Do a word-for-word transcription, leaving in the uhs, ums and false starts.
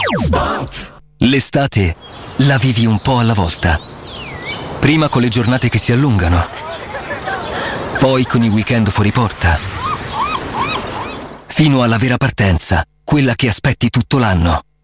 L'estate la vivi un po' alla volta. Prima con le giornate che si allungano, poi con i weekend fuori porta, fino alla vera partenza, quella che aspetti tutto l'anno.